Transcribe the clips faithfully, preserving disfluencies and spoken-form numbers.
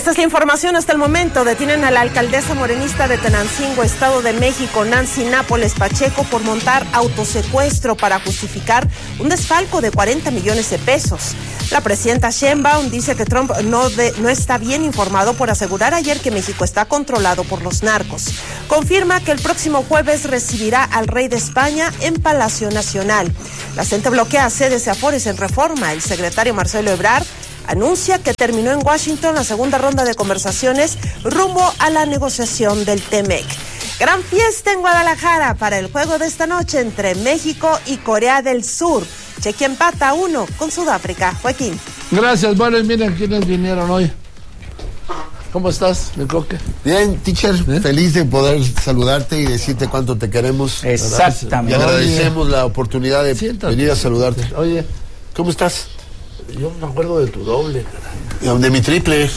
Esta es la información hasta el momento. Detienen a la alcaldesa morenista de Tenancingo, Estado de México, Nancy Nápoles Pacheco, por montar autosecuestro para justificar un desfalco de cuarenta millones de pesos. La presidenta Sheinbaum dice que Trump no, de, no está bien informado por asegurar ayer que México está controlado por los narcos. Confirma que el próximo jueves recibirá al rey de España en Palacio Nacional. La gente bloquea sedes y afores en Reforma. El secretario Marcelo Ebrard anuncia que terminó en Washington la segunda ronda de conversaciones rumbo a la negociación del T-MEC. Gran fiesta en Guadalajara para el juego de esta noche entre México y Corea del Sur. Chequia empata uno con Sudáfrica. Joaquín. Gracias, bueno, y miren quiénes vinieron hoy. ¿Cómo estás, mi coque? Bien, teacher, ¿Eh? Feliz de poder saludarte y decirte cuánto te queremos. Exactamente. Y agradecemos la oportunidad de Siéntate. venir a saludarte. Oye, ¿cómo estás? Yo me acuerdo de tu doble, caray. De mi triple.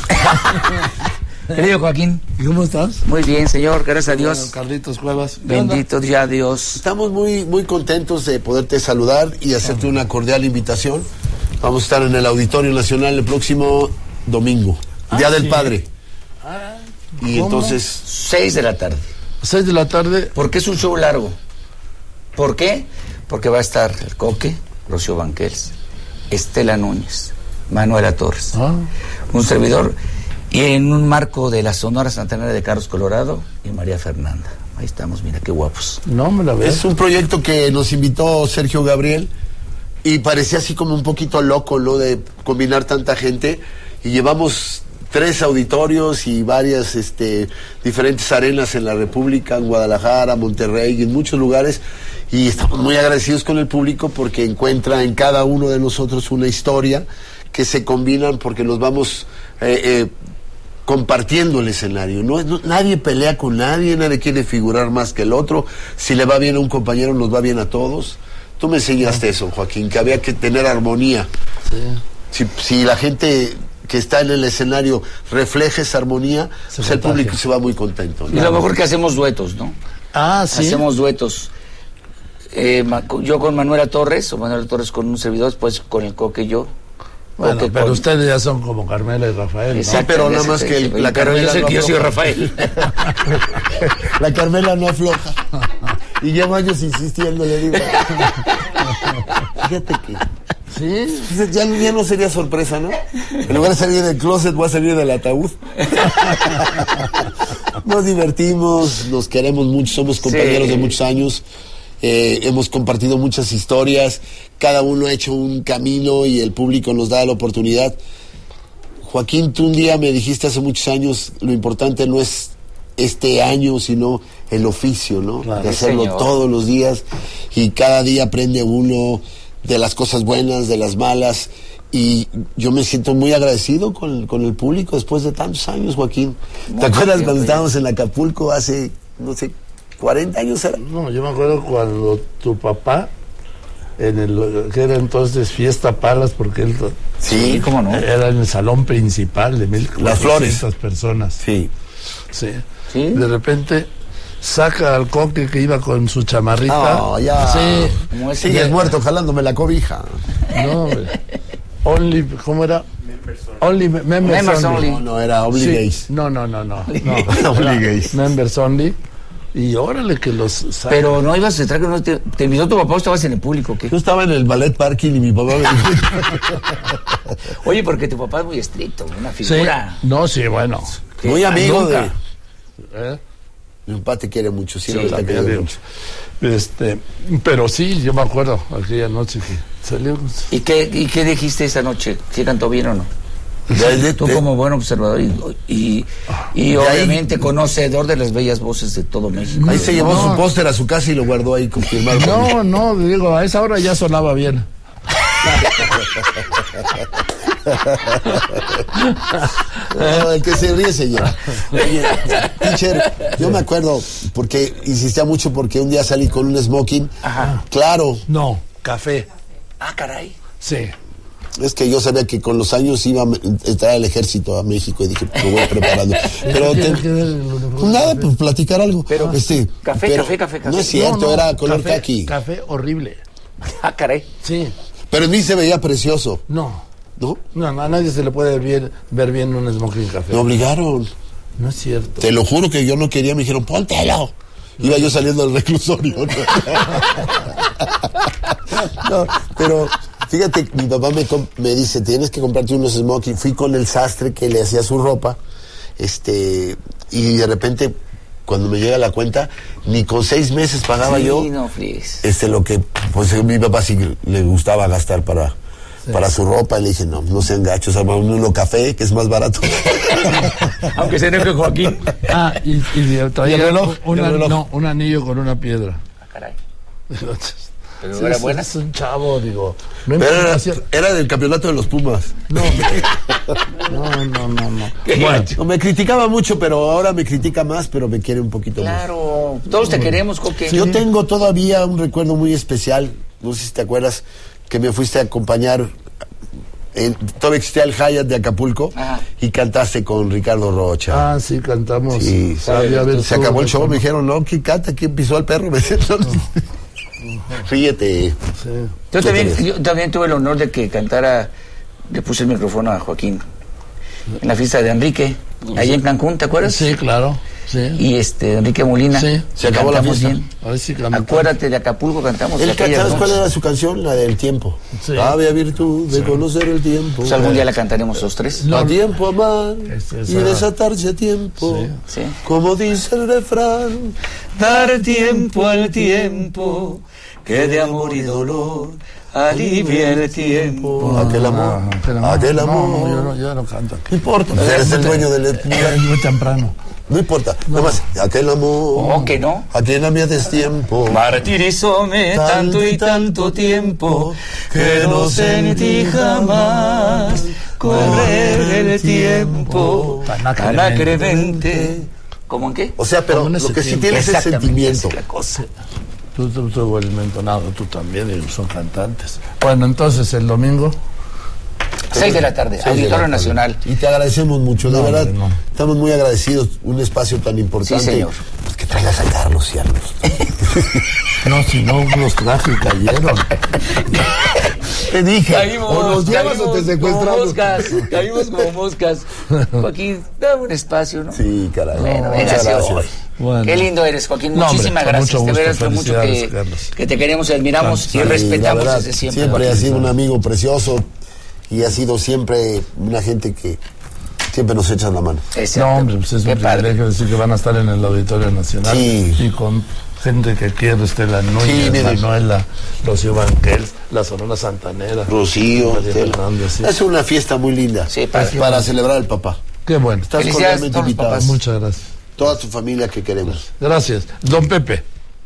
Querido Joaquín. ¿Y cómo estás? Muy bien, señor, gracias a Dios. Bueno, Carlitos Cuevas. Bendito ya Dios. Estamos muy, muy contentos de poderte saludar y hacerte una cordial invitación. Vamos a estar en el Auditorio Nacional el próximo domingo, ah, Día del sí. Padre. Ah, y ¿cómo? entonces... Seis de la tarde. Seis de la tarde. ¿Por qué es un show largo? ¿Por qué? Porque va a estar el Coque, Rocío Banquels, Estela Núñez, Manuela Torres, ah. un servidor, y en un marco de la Sonora Santanera de Carlos Colorado y María Fernanda. Ahí estamos, mira qué guapos. No me la veo. Es un proyecto que nos invitó Sergio Gabriel y parecía así como un poquito loco, ¿no? De combinar tanta gente, y llevamos tres auditorios y varias este, diferentes arenas en la República, en Guadalajara, Monterrey y en muchos lugares, y estamos muy agradecidos con el público porque encuentra en cada uno de nosotros una historia que se combinan porque nos vamos eh, eh, compartiendo el escenario. No, no, nadie pelea con nadie, nadie quiere figurar más que el otro. Si le va bien a un compañero, nos va bien a todos. Tú me enseñaste sí. eso, Joaquín, que había que tener armonía. Sí. Si, si la gente que está en el escenario refleja esa armonía, pues el público se va muy contento, ¿no? Y lo mejor que hacemos duetos, ¿no? Ah, sí. Hacemos duetos. Eh, yo con Manuela Torres, o Manuela Torres con un servidor, después con el Coque y yo. Bueno, Coque pero con... ustedes ya son como Carmela y Rafael, ¿no? Sí, pero nada más que el, la pero Carmela yo, sé no que yo soy Rafael. La Carmela no afloja. Y llevo años insistiendo, le digo. Fíjate que... ¿Sí? Ya, ya no sería sorpresa, ¿no? En lugar de salir del closet, voy a salir del ataúd. Nos divertimos, nos queremos mucho, somos compañeros sí. de muchos años. Eh, hemos compartido muchas historias, cada uno ha hecho un camino y el público nos da la oportunidad. Joaquín, tú un día me dijiste hace muchos años, lo importante no es este año, sino el oficio, ¿no? Claro, de hacerlo señor. todos los días, y cada día aprende uno de las cosas buenas, de las malas, y yo me siento muy agradecido con, con el público después de tantos años, Joaquín. ¿Te acuerdas cuando estábamos en Acapulco hace, no sé, cuarenta años era? No, yo me acuerdo cuando tu papá, en el que era entonces Fiesta Palas, porque él sí, cómo no, era en el salón principal de mil cuatrocientas personas. Sí. sí. Sí. De repente saca al Coque que iba con su chamarrita. No, ya. Sí. Sigues de... muerto jalándome la cobija. No, hombre. Only, ¿cómo era? Only members, members only. only. No, no, era only sí. gays. No, no, no, no. no. Only gays. Members only. Y órale que los saca. Pero no ibas a entrar, que no te, te invitó tu papá o estabas en el público, ¿qué? Yo estaba en el ballet parking y mi papá me Oye, porque tu papá es muy estricto, una figura. Sí. No, sí, bueno. Muy amigo nunca. de... ¿Eh? Mi papá te quiere mucho, sí, sí te quiere mucho. Este, pero sí, yo me acuerdo aquella noche que salimos. ¿Y qué, y qué dijiste esa noche? ¿Sí cantó bien o no? De, Tú de, como buen observador y, y, y obviamente ahí, conocedor de las bellas voces de todo México. Ahí se llevó no. su póster a su casa y lo guardó ahí confirmado. No, no, digo, a esa hora ya sonaba bien. No, el que se ríe, señor. Oye, teacher, yo me acuerdo, porque insistía mucho porque un día salí con un smoking. Ajá. Claro. No, café. Ah, caray. Sí. Es que yo sabía que con los años iba a entrar al ejército a México y dije, me voy preparando. Pero te, pues nada, pues platicar algo. Pero, este, café, pero café, café, café. No es cierto, no, no, era color café, caqui. Café horrible. Ah, caray. Sí. Pero en mí se veía precioso. No. ¿No? No, a nadie se le puede ver bien, ver bien un smoking café. Me obligaron. No es cierto. Te lo juro que yo no quería, me dijeron, póntelo. Iba yo saliendo del reclusorio. ¿No? No, pero fíjate, mi papá me, me dice, tienes que comprarte unos smoking. Fui con el sastre que le hacía su ropa, este, y de repente, cuando me llega la cuenta, ni con seis meses pagaba sí, yo. No, fríes. Este, lo que, pues mi papá sí le gustaba gastar para... Sí. Para su ropa, y le dije, no, no sean gachos, armamos uno café, que es más barato. Aunque se enoje Joaquín. Ah, y, y traía ¿Y el reloj? Un, ¿Y el reloj? No, un anillo con una piedra. Ah, caray. Pero sí, era es, buena. Es un chavo, digo. No Pero era, era del campeonato de los Pumas. No, no, no, no. no. Bueno, no, me criticaba mucho, pero ahora me critica más, pero me quiere un poquito claro, más. Claro, todos te queremos, Coque. Sí. Yo tengo todavía un recuerdo muy especial, no sé si te acuerdas, que me fuiste a acompañar, en, todavía existía el Hyatt de Acapulco. Ajá. Y cantaste con Ricardo Rocha. Ah, sí, cantamos. Sí, sabía ver se acabó el show, me dijeron, no, ¿quién canta? ¿Quién pisó al perro? Me dijeron, ríete. Sí. Yo también, yo también tuve el honor de que cantara, le puse el micrófono a Joaquín en la fiesta de Enrique, allá en Cancún, ¿te acuerdas? Sí, claro. Sí. Y este, Enrique Molina. Sí. Se acabó la fiesta. Bien. A ver si Acuérdate de Acapulco, cantamos. ¿El ¿Sabes cuál era su canción? La del tiempo. Sí. Había virtud de sí. conocer el tiempo. Pues algún día la cantaremos los tres. No. A tiempo amar y desatarse a tiempo. Sí. Sí. Como dice el refrán. Dar tiempo al tiempo, que de amor y dolor alivia el tiempo. No, aquel amor. No, aquel amor. Aquel amor. No, no, yo no, yo no canto aquí. No importa. No, eres el dueño del... Es muy temprano. No importa, no. Nada más, aquel amor. ¿O que no? A quien había tiempo. Martirizóme tanto y tanto tiempo que no sentí jamás correr el tiempo tan acremente. ¿Cómo en qué? O sea, pero lo que sí tienes es sentimiento. La cosa. Tú, tú, tú, el mentonado, tú también, ellos son cantantes. Bueno, entonces el domingo. Seis de la tarde, Auditorio Nacional. Y te agradecemos mucho, de no, verdad. No. Estamos muy agradecidos, un espacio tan importante. Sí, señor. Pues que traigas a Carlos y a Carlos. No, si no los traje y cayeron. Te dije, caímos, o nos llevas o te secuestramos. Como moscas, caímos como moscas. Joaquín, dame un espacio, ¿no? Sí, caray. Bueno, no, venga, gracias. Bueno. Qué lindo eres, Joaquín. No, Muchísimas hombre, gracias. Mucho de veras, con mucho que, que te queremos y admiramos sí, y respetamos verdad, desde siempre. Siempre Joaquín. ha sido un amigo precioso y ha sido siempre una gente que siempre nos echan la mano. No, hombre, pues es un privilegio decir que van a estar en el Auditorio Nacional. Sí. Y con gente que quiere, Estela Núñez, sí, Manuela, Rocío Banquels, la Sonora Santanera. Rocío. Hernández, sí. Es una fiesta muy linda sí, para, para celebrar al papá. Qué bueno. Estás cordialmente invitado. Muchas gracias. Toda tu familia que queremos. Gracias. Don Pepe.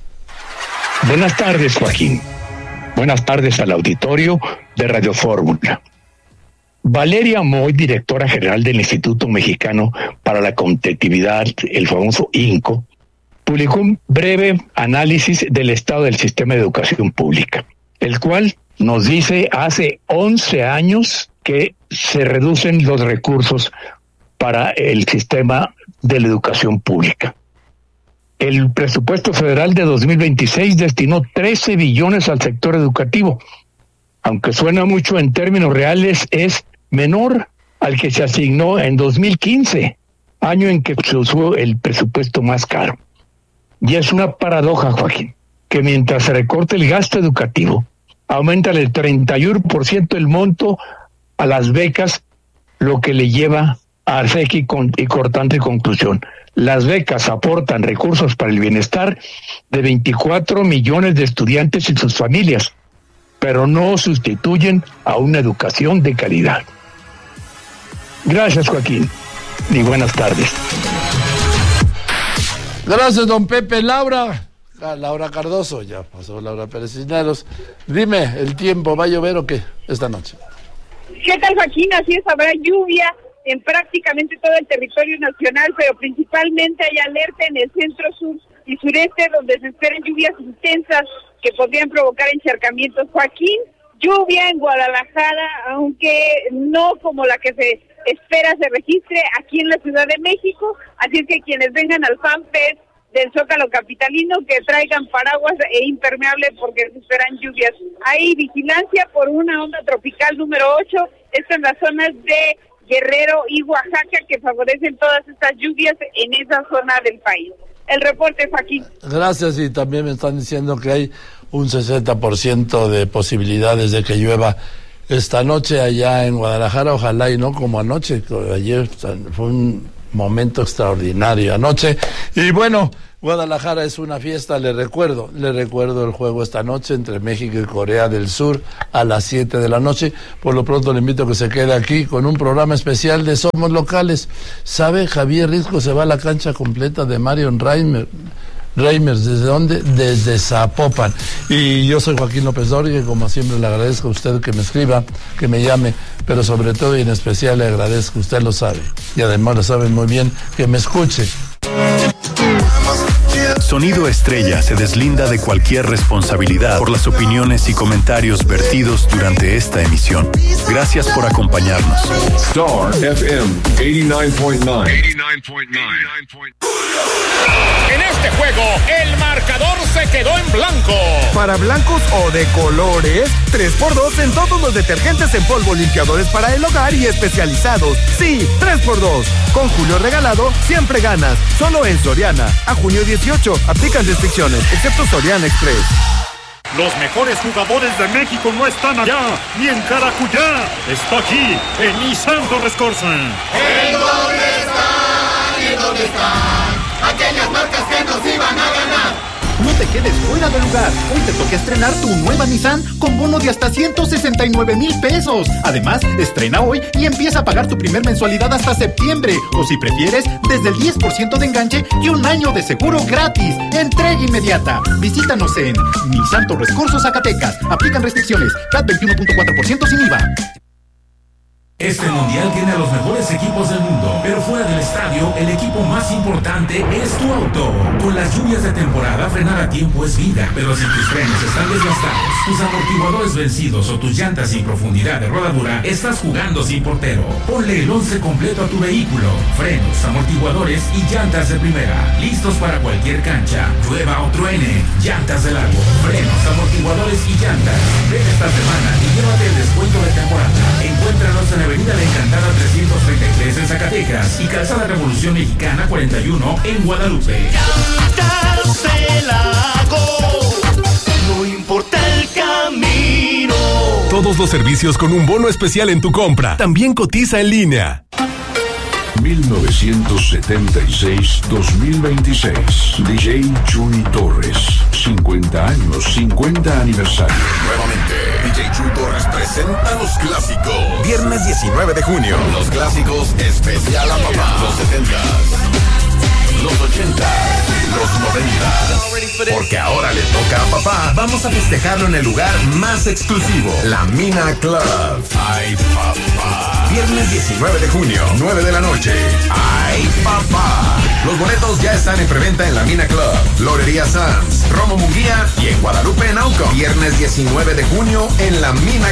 Buenas tardes, Joaquín. Buenas tardes al auditorio de Radio Fórmula. Valeria Moy, directora general del Instituto Mexicano para la Competitividad, el famoso INCO, publicó un breve análisis del estado del sistema de educación pública, el cual nos dice hace once años que se reducen los recursos para el sistema de la educación pública. El presupuesto federal de dos mil veintiséis destinó trece billones al sector educativo. Aunque suena mucho en términos reales, es menor al que se asignó en dos mil quince, año en que se usó el presupuesto más caro. Y es una paradoja, Joaquín, que mientras se recorta el gasto educativo, aumenta el treinta y uno por ciento el monto a las becas, lo que le lleva a hacer y, con, y cortante conclusión. Las becas aportan recursos para el bienestar de veinticuatro millones de estudiantes y sus familias, pero no sustituyen a una educación de calidad. Gracias, Joaquín, y buenas tardes. Gracias, don Pepe. Laura, ah, Laura Cardoso, ya pasó Laura Pérez Cisneros. Dime, ¿el tiempo va a llover o qué esta noche? ¿Qué tal, Joaquín? Así es, habrá lluvia en prácticamente todo el territorio nacional, pero principalmente hay alerta en el centro, sur y sureste, donde se esperan lluvias intensas que podrían provocar encharcamientos. Joaquín, lluvia en Guadalajara, aunque no como la que se espera se registre aquí en la Ciudad de México, así es que quienes vengan al FanFest del Zócalo capitalino que traigan paraguas e impermeable porque se esperan lluvias. Hay vigilancia por una onda tropical número ocho, esto en las zonas de Guerrero y Oaxaca, que favorecen todas estas lluvias en esa zona del país. El reporte, Joaquín. Gracias, y también me están diciendo que hay un sesenta por ciento de posibilidades de que llueva esta noche allá en Guadalajara, ojalá y no como anoche, ayer fue un momento extraordinario anoche. Y bueno, Guadalajara es una fiesta, le recuerdo, le recuerdo el juego esta noche entre México y Corea del Sur a las siete de la noche. Por lo pronto le invito a que se quede aquí con un programa especial de Somos Locales. ¿Sabe? Javier Risco se va a la cancha completa de Marion Reimer. Reimers, ¿desde dónde? Desde Zapopan. Y yo soy Joaquín López Dóriga y como siempre le agradezco a usted que me escriba, que me llame, pero sobre todo y en especial le agradezco, usted lo sabe, y además lo sabe muy bien, que me escuche. Sonido Estrella se deslinda de cualquier responsabilidad por las opiniones y comentarios vertidos durante esta emisión. Gracias por acompañarnos. Star F M ochenta y nueve punto nueve. En este juego, el marcador se quedó en blanco. Para blancos o de colores, tres por dos en todos los detergentes en polvo, limpiadores para el hogar y especializados. Sí, tres por dos. Con Julio regalado, siempre ganas. Solo en Soriana. A junio dieciocho, aplican restricciones, excepto Soriana Express. Los mejores jugadores de México no están allá, ni en Caracuyá. Está aquí, en Nissan Torres Corsa. ¿En dónde están? ¿En dónde están? Aquellas marcas que nos iban a ganar. No te quedes fuera de lugar. Hoy te toca estrenar tu nueva Nissan con bono de hasta ciento sesenta y nueve mil pesos. Además, estrena hoy y empieza a pagar tu primer mensualidad hasta septiembre. O si prefieres, desde el diez por ciento de enganche y un año de seguro gratis. Entrega inmediata. Visítanos en Nissan Torres Corso, Zacatecas. Aplican restricciones. C A T veintiuno punto cuatro por ciento sin I V A. Este mundial tiene a los mejores equipos del mundo, pero fuera del estadio, el equipo más importante es tu auto. Con las lluvias de temporada, frenar a tiempo es vida, pero si tus frenos están desgastados, tus amortiguadores vencidos o tus llantas sin profundidad de rodadura, estás jugando sin portero. Ponle el once completo a tu vehículo: frenos, amortiguadores y llantas de primera, listos para cualquier cancha, llueva o truene. Llantas de largo, frenos, amortiguadores y llantas. Ven esta semana y llévate el descuento de temporada. Encuéntranos en Avenida La Encantada trescientos treinta y tres en Zacatecas y Calzada Revolución Mexicana cuarenta y uno en Guadalupe. Llantas del Lago, no importa el camino. Todos los servicios con un bono especial en tu compra. También cotiza en línea. mil novecientos setenta y seis a dos mil veintiséis. D J Chuy Torres. cincuenta años, cincuenta aniversario. Nuevamente, D J Chuy Torres presenta los clásicos. Viernes diecinueve de junio. Los clásicos especial a papá. Los setentas, los ochentas, los noventas. Porque ahora le toca a papá. Vamos a festejarlo en el lugar más exclusivo, la Mina Club. Ay, papá. Viernes diecinueve de junio, nueve de la noche. ¡Ay, papá! Los boletos ya están en preventa en la Mina Club, Lorería Sanz, Romo Munguía y en Guadalupe, Nauco. Viernes diecinueve de junio en la Mina